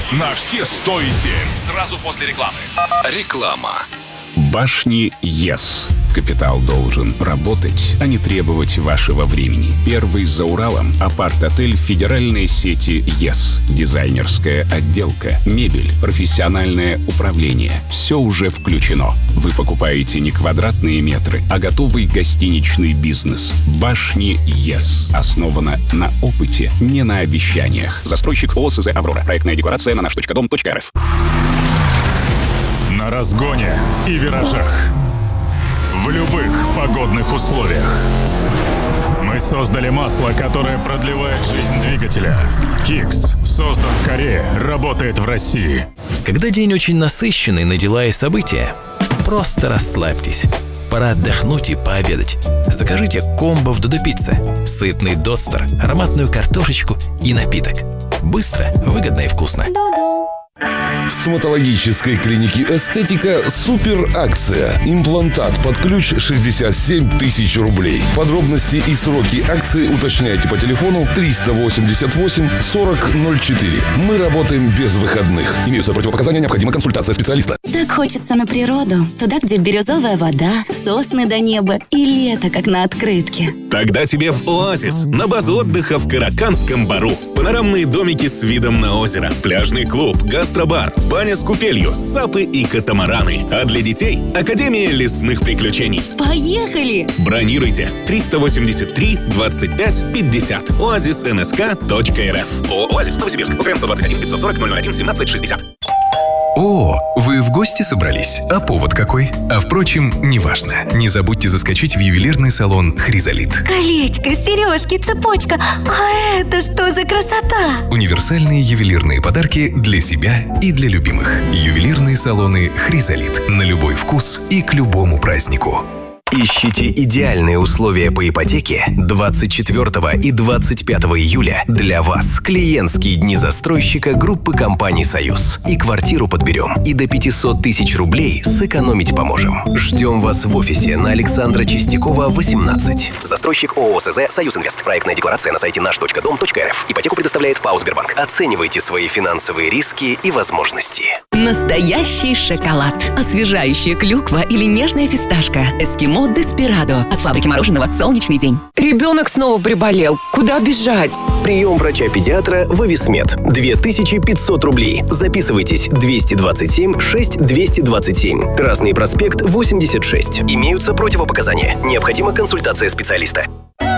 на все 107. Сразу после рекламы. Реклама. Башни ЕС. Капитал должен работать, а не требовать вашего времени. Первый за Уралом апарт-отель федеральной сети ЕС. Дизайнерская отделка, мебель, профессиональное управление. Все уже включено. Вы покупаете не квадратные метры, а готовый гостиничный бизнес. Башни ЕС. Основана на опыте, не на обещаниях. Застройщик ОСЗ «Аврора». Проектная декларация на наш.дом.рф. На разгоне и виражах. В любых погодных условиях. Мы создали масло, которое продлевает жизнь двигателя. Кикс создан в Корее, работает в России. Когда день очень насыщенный на дела и события, просто расслабьтесь. Пора отдохнуть и пообедать. Закажите комбо в Додо Пицце. Сытный дотстер, ароматную картошечку и напиток. Быстро, выгодно и вкусно. В стоматологической клинике «Эстетика» супер акция. Имплантат под ключ 67 тысяч рублей. Подробности и сроки акции уточняйте по телефону 388 40 04. Мы работаем без выходных. Имеются противопоказания, необходима консультация специалиста. Так хочется на природу. Туда, где бирюзовая вода, сосны до неба и лето, как на открытке. Тогда тебе в оазис, на базу отдыха в Караканском Бару. Панорамные домики с видом на озеро, пляжный клуб, гастробар, баня с купелью, сапы и катамараны. А для детей – Академия лесных приключений. Поехали! Бронируйте 383 25 50. oasisnsk.rf. ОАЗИС, Новосибирск, УКМ 121 540 001 17 60. О, вы в гости собрались? А повод какой? А впрочем, неважно. Не забудьте заскочить в ювелирный салон «Хризолит». Колечко, сережки, цепочка. А это что за красота? Универсальные ювелирные подарки для себя и для любимых. Ювелирные салоны «Хризолит». На любой вкус и к любому празднику. Ищите идеальные условия по ипотеке 24 и 25 июля. Для вас клиентские дни застройщика группы компаний «Союз». И квартиру подберем, и до 500 тысяч рублей сэкономить поможем. Ждем вас в офисе на Александра Чистякова, 18. Застройщик ООСЗ «Союз Инвест». Проектная декларация на сайте наш.дом.рф. Ипотеку предоставляет ПАО «Сбербанк». Оценивайте свои финансовые риски и возможности. Настоящий шоколад. Освежающая клюква или нежная фисташка. Эскимо Деспирадо. От фабрики мороженого «Солнечный день». Ребенок снова приболел. Куда бежать? Прием врача-педиатра в Ависмед. 2500 рублей. Записывайтесь. 227 6 227. Красный проспект, 86. Имеются противопоказания. Необходима консультация специалиста.